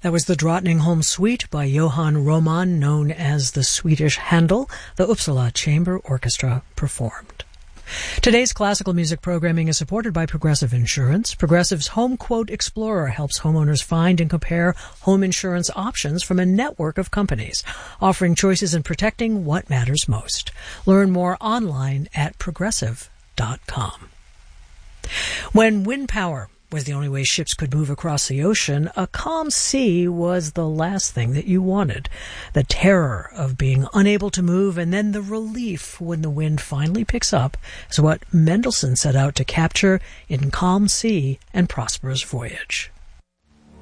That was the Drottningholm Suite by Johann Roman, known as the Swedish Handel, the Uppsala Chamber Orchestra performed. Today's classical music programming is supported by Progressive Insurance. Progressive's Home Quote Explorer helps homeowners find and compare home insurance options from a network of companies, offering choices and protecting what matters most. Learn more online at progressive.com. When wind power was the only way ships could move across the ocean, a calm sea was the last thing that you wanted. The terror of being unable to move and then the relief when the wind finally picks up is what Mendelssohn set out to capture in Calm Sea and Prosperous Voyage.